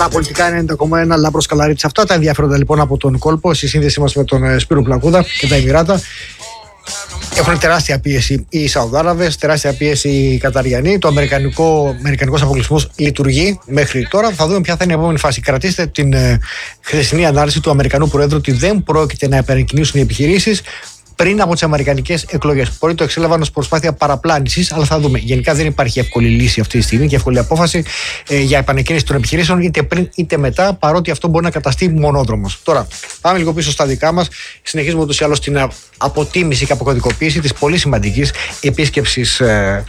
Παραπολιτικά 90,1 Λάμπρος Καλαρίτης. Αυτά τα ενδιαφέροντα λοιπόν από τον κόλπο, στη σύνδεσή μας με τον Σπύρο Πλακούδα και τα Εμιράτα. Έχουν τεράστια πίεση οι Σαουδάραβες, τεράστια πίεση οι Καταριανοί. Το αμερικανικός αποκλεισμός λειτουργεί μέχρι τώρα. Θα δούμε ποια θα είναι η επόμενη φάση. Κρατήστε την χθεσινή ανάλυση του Αμερικανού Προέδρου ότι δεν πρόκειται να επανεκκινήσουν οι επιχειρήσεις πριν από τις αμερικανικές εκλογές. Μπορεί το εξέλαβαν ως προσπάθεια παραπλάνησης, αλλά θα δούμε. Γενικά δεν υπάρχει εύκολη λύση αυτή τη στιγμή και εύκολη απόφαση για επανεκκίνηση των επιχειρήσεων είτε πριν είτε μετά, παρότι αυτό μπορεί να καταστεί μονόδρομος. Τώρα, πάμε λίγο πίσω στα δικά μας. Συνεχίζουμε ούτως ή άλλως την αποτίμηση και αποκωδικοποίηση της πολύ σημαντικής επίσκεψης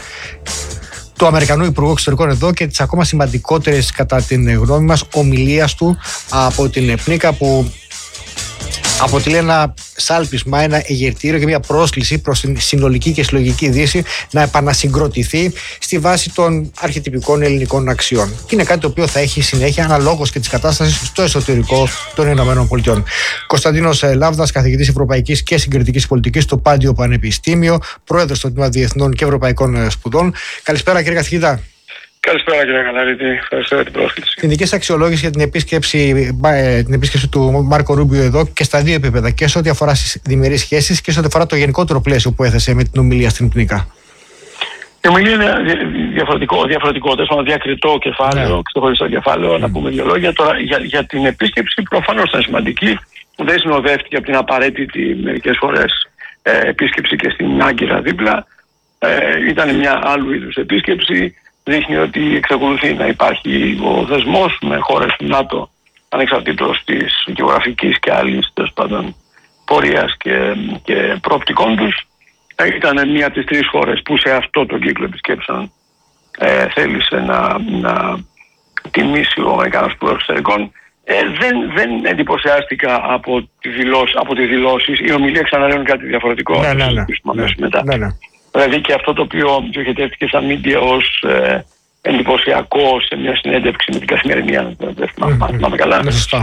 του Αμερικανού Υπουργού Εξωτερικών εδώ και τις ακόμα σημαντικότερες, κατά την γνώμη μας, ομιλίας του από την ΠΝΙΚΑ, που αποτελεί ένα σάλπισμα, ένα εγερτήριο και μια πρόσκληση προς την συνολική και συλλογική Δύση να επανασυγκροτηθεί στη βάση των αρχιτυπικών ελληνικών αξιών. Και είναι κάτι το οποίο θα έχει συνέχεια αναλόγως και της κατάστασης στο εσωτερικό των ΗΠΑ. Κωνσταντίνος Λάβδας, καθηγητής Ευρωπαϊκής και Συγκριτικής Πολιτικής στο Πάντιο Πανεπιστήμιο, πρόεδρος του Τμήμα Διεθνών και Ευρωπαϊκών Σπουδών. Καλησπέρα, κύριε καθηγητά. Καλησπέρα, κύριε Καλαρίτη. Ευχαριστώ για την πρόσκληση. Την δική σας αξιολόγηση για την επίσκεψη του Μάρκο Ρούμπιο εδώ και στα δύο επίπεδα, και σε ό,τι αφορά στις διμερείς σχέσεις και σε ό,τι αφορά το γενικότερο πλαίσιο που έθεσε με την ομιλία στην ΠΝΙΚΑ. Η ομιλία είναι διαφορετικό, ένα διακριτό κεφάλαιο, ξεχωριστό κεφάλαιο. Να πούμε δύο λόγια. Τώρα, για την επίσκεψη, προφανώς ήταν σημαντική. Δεν συνοδεύτηκε από την απαραίτητη μερικές φορές επίσκεψη και στην Άγκυρα δίπλα. Ήταν μια άλλου είδους επίσκεψη. Δείχνει ότι εξακολουθεί να υπάρχει ο δεσμός με χώρες του ΝΑΤΟ, ανεξαρτήτως της γεωγραφικής και άλλης τέλος πάντων πορείας και προοπτικών τους. Ήταν μία από τις τρεις χώρες που σε αυτό το κύκλο επισκέψεων θέλησε να τιμήσει ο Αμερικανός Υπουργός Εξωτερικών. Δεν εντυπωσιάστηκα από τις δηλώσεις. Η ομιλία ξαναλέω κάτι διαφορετικό. Ναι. Δηλαδή και αυτό το οποίο διοχετεύτηκε στα μίντια ως εντυπωσιακό σε μια συνέντευξη με την Καθημερινή, αν δεν θυμάμαι καλά.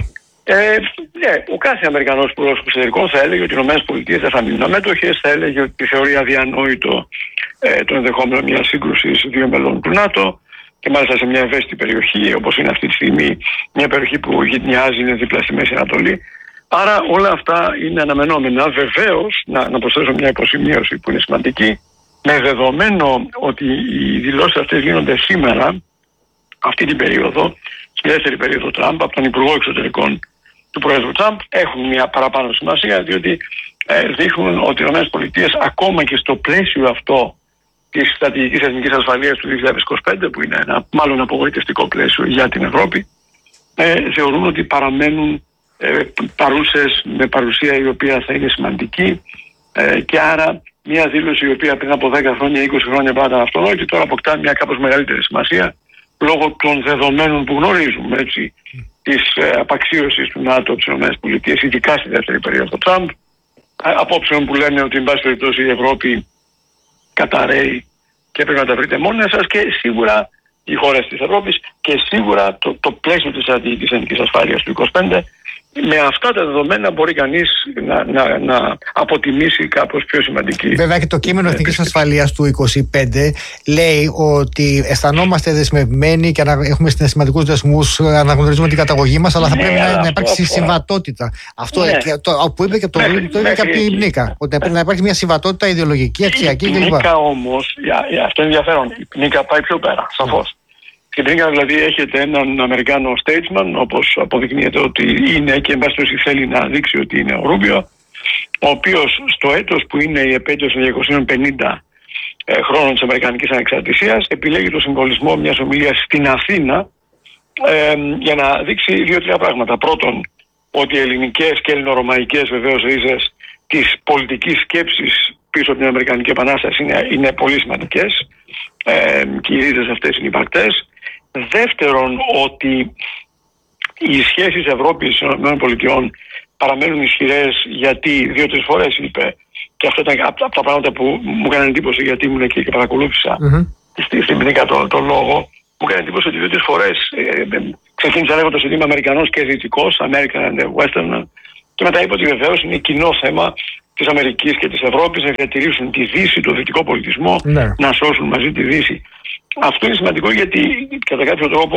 Ο κάθε Αμερικανός Υπουργός Εξωτερικών θα έλεγε ότι οι ΗΠΑ δεν θα μείνουν αμέτωχες, θα έλεγε ότι θεωρεί αδιανόητο το ενδεχόμενο μιας σύγκρουσης δύο μελών του ΝΑΤΟ και μάλιστα σε μια ευαίσθητη περιοχή, όπως είναι αυτή τη στιγμή μια περιοχή που γειτνιάζει, είναι δίπλα στη Μέση Ανατολή. Άρα όλα αυτά είναι αναμενόμενα. Βεβαίως, να προσθέσω μια υποσημείωση που είναι σημαντική, με δεδομένο ότι οι δηλώσεις αυτές γίνονται σήμερα, αυτή την περίοδο, στη δεύτερη περίοδο Τραμπ, από τον Υπουργό Εξωτερικών του Πρόεδρου Τραμπ, έχουν μια παραπάνω σημασία, διότι δείχνουν ότι οι ΗΠΑ ακόμα και στο πλαίσιο αυτό της στρατηγικής εθνικής ασφαλείας του 2025, που είναι ένα μάλλον απογοητευτικό πλαίσιο για την Ευρώπη, θεωρούν ότι παραμένουν παρούσες, με παρουσία η οποία θα είναι σημαντική, και άρα μια δήλωση η οποία πριν από 10 χρόνια, 20 χρόνια ήταν αυτονόητη, τώρα αποκτά μια κάπως μεγαλύτερη σημασία λόγω των δεδομένων που γνωρίζουμε, έτσι, της απαξίωσης του ΝΑΤΟ από τις ΗΠΑ, ειδικά στη δεύτερη περίοδο Τραμπ, απόψεων που λένε ότι εν πάση περιπτώσει η Ευρώπη καταραίει και πρέπει να τα βρείτε μόνοι σας, και σίγουρα οι χώρες της Ευρώπης και σίγουρα το πλαίσιο της στρατηγικής εθνικής ασφάλειας του 2025. Με αυτά τα δεδομένα μπορεί κανείς να αποτιμήσει κάπως πιο σημαντική. Βέβαια και το κείμενο εθνικής ασφαλείας του 2025 λέει ότι αισθανόμαστε δεσμευμένοι και έχουμε συναισθηματικούς δεσμούς, αναγνωρίζουμε την καταγωγή μας, αλλά θα πρέπει να υπάρξει συμβατότητα. Αυτό που είπε και το είπε και από την ΠΝΙΚΑ, ότι πρέπει να υπάρχει μια συμβατότητα ιδεολογική, αξιακή κλπ. Η ΠΝΙΚΑ όμως, αυτό είναι ενδιαφέρον, η ΠΝΙΚΑ πάει πιο πέρα, σαφώς. Στην ΠΝΙΚΑ δηλαδή έχετε έναν Αμερικάνο statesman, όπως αποδεικνύεται ότι είναι και εν πάση περιπτώσει θέλει να δείξει ότι είναι ο Ρούμπιο, ο οποίος στο έτος που είναι η επέτειος των 250 χρόνων της Αμερικανικής Ανεξαρτησίας επιλέγει το συμβολισμό μιας ομιλίας στην Αθήνα για να δείξει δύο-τρία πράγματα. Πρώτον, ότι οι ελληνικές και ελληνορωμαϊκές βεβαίως ρίζες της πολιτικής σκέψης πίσω από την Αμερικανική Επανάσταση είναι πολύ σημαντικές και οι ρίζες αυτές είναι υπαρκτές. Δεύτερον, ότι οι σχέσεις Ευρώπης και ΗΠΑ παραμένουν ισχυρές, γιατί 2-3 φορές είπε, και αυτό ήταν από τα πράγματα που μου έκανε εντύπωση, γιατί ήμουν εκεί και παρακολούθησα στην ΠΝΙΚΑ τον λόγο, μου έκανε εντύπωση ότι 2-3 φορές ξεκίνησα λέγοντας ότι είμαι Αμερικανός και Δυτικός, American and Western, και μετά είπε ότι βεβαίως είναι κοινό θέμα της Αμερικής και της Ευρώπης να διατηρήσουν τη Δύση, το δυτικό πολιτισμό, να σώσουν μαζί τη Δύση. Αυτό είναι σημαντικό, γιατί κατά κάποιο τρόπο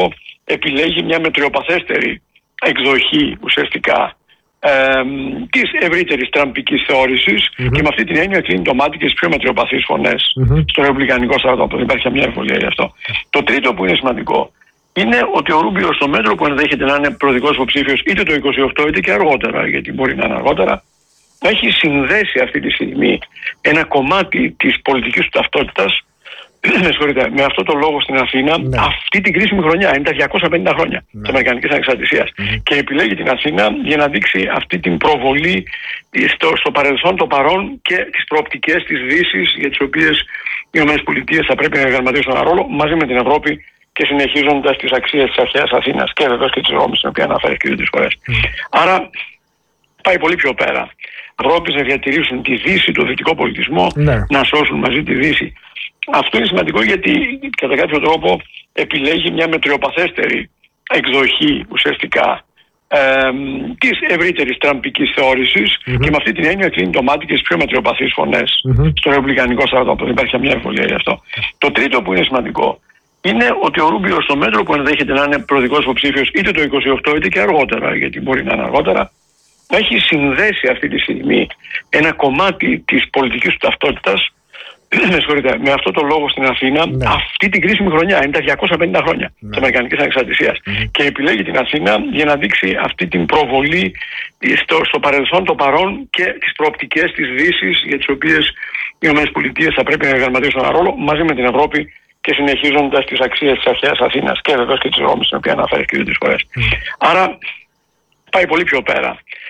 επιλέγει μια μετριοπαθέστερη εκδοχή ουσιαστικά της ευρύτερης τραμπικής θεώρησης και με αυτή την έννοια κλείνει το μάτι και στις πιο μετριοπαθείς φωνές στο ρεπουμπλικανικό στρατόπεδο. Δεν υπάρχει καμία αμφιβολία γι' αυτό. Το τρίτο που είναι σημαντικό είναι ότι ο Ρούμπιο στο μέτρο που ενδέχεται να είναι προεδρικός υποψήφιος είτε το 28 είτε και αργότερα, γιατί μπορεί να είναι αργότερα, έχει συνδέσει αυτή τη στιγμή ένα κομμάτι της πολιτικής του ταυτότητας με αυτό το λόγο στην Αθήνα αυτή την κρίσιμη χρονιά. Είναι τα 250 χρόνια της Αμερικανικής Ανεξαρτησίας. Και επιλέγει την Αθήνα για να δείξει αυτή την προβολή στο παρελθόν, το παρόν και τις προοπτικές της Δύσης, για τις οποίες οι ΗΠΑ θα πρέπει να διαδραματίσουν ένα ρόλο μαζί με την Ευρώπη και συνεχίζοντας τις αξίες της αρχαίας Αθήνας και βεβαίως και της Ρώμης, την οποία αναφέρθηκε 2-3 φορές. Άρα πάει πολύ πιο πέρα. Ευρώπης να διατηρήσουν τη Δύση, το δυτικό πολιτισμό, να σώσουν μαζί τη Δύση. Αυτό είναι σημαντικό γιατί κατά κάποιο τρόπο επιλέγει μια μετριοπαθέστερη εκδοχή ουσιαστικά της ευρύτερης τραμπικής θεώρησης και με αυτή την έννοια κλείνει το μάτι και στις πιο μετριοπαθείς φωνές στο ρεπουμπλικανικό στρατόπεδο. Δεν υπάρχει καμία αμφιβολία γι' αυτό. Το τρίτο που είναι σημαντικό είναι ότι ο Ρούμπιο στο μέτρο που ενδέχεται να είναι προεδρικός υποψήφιος είτε το 28 είτε και αργότερα, γιατί μπορεί να είναι αργότερα, έχει συνδέσει αυτή τη στιγμή ένα κομμάτι της πολιτικής του ταυτότητας με αυτό το λόγο στην Αθήνα αυτή την κρίσιμη χρονιά. Είναι τα 250 χρόνια της Αμερικανικής Ανεξαρτησίας. Και επιλέγει την Αθήνα για να δείξει αυτή την προβολή στο παρελθόν, το παρόν και τις προοπτικές της Δύσης, για τις οποίες οι ΗΠΑ θα πρέπει να διαδραματίσουν ένα ρόλο μαζί με την Ευρώπη και συνεχίζοντας τις αξίες της αρχαίας Αθήνας και βεβαίως και της Ρώμης, την οποία αναφέρθηκε 2-3 φορές. Άρα πάει πολύ πιο πέρα.